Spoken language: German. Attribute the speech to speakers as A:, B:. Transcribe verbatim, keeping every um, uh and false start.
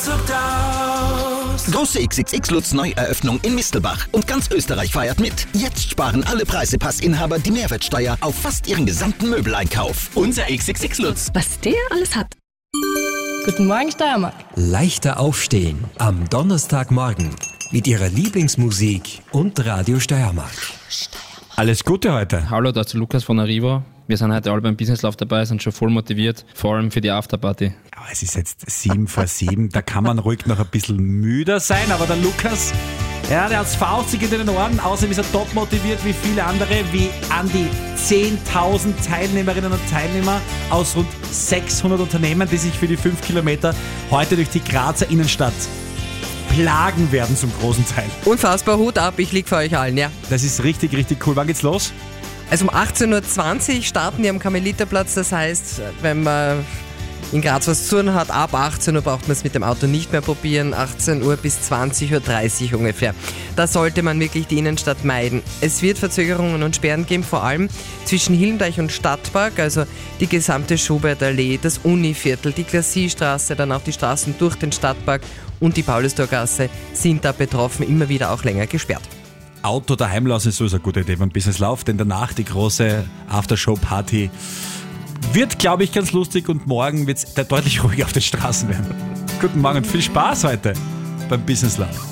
A: Große X X X-Lutz-Neueröffnung in Mistelbach und ganz Österreich feiert mit. Jetzt sparen alle Preisepassinhaber die Mehrwertsteuer auf fast ihren gesamten Möbeleinkauf. Unser X X X-Lutz.
B: Was der alles hat. Guten Morgen, Steiermark.
C: Leichter aufstehen am Donnerstagmorgen mit ihrer Lieblingsmusik und Radio Steiermark.
D: Alles Gute heute.
E: Hallo, da ist Lukas von Arriva. Wir sind heute alle beim Business Lauf dabei, sind schon voll motiviert, vor allem für die Afterparty.
D: Aber es ist jetzt sieben vor sieben, da kann man ruhig noch ein bisschen müder sein, aber der Lukas, ja, der hat's faustig in den Ohren. Außerdem ist er top motiviert wie viele andere, wie an die zehntausend Teilnehmerinnen und Teilnehmer aus rund sechshundert Unternehmen, die sich für die fünf Kilometer heute durch die Grazer Innenstadt plagen werden zum großen Teil.
F: Unfassbar, Hut ab, ich lieg für euch allen, ja.
D: Das ist richtig, richtig cool. Wann geht's los?
F: Also um achtzehn Uhr zwanzig starten die am Karmeliterplatz, das heißt, wenn man in Graz was zu tun hat, ab achtzehn Uhr braucht man es mit dem Auto nicht mehr probieren, achtzehn Uhr bis zwanzig Uhr dreißig ungefähr. Da sollte man wirklich die Innenstadt meiden. Es wird Verzögerungen und Sperren geben, vor allem zwischen Hilmdeich und Stadtpark, also die gesamte Schubertallee, das Univiertel, die Glassiestraße, dann auch die Straßen durch den Stadtpark und die Paulustorgasse sind da betroffen, immer wieder auch länger gesperrt.
D: Auto daheim lassen ist sowieso eine gute Idee beim Business Lauf, denn danach die große Aftershow-Party wird, glaube ich, ganz lustig und morgen wird es deutlich ruhiger auf den Straßen werden. Guten Morgen und viel Spaß heute beim Business Lauf.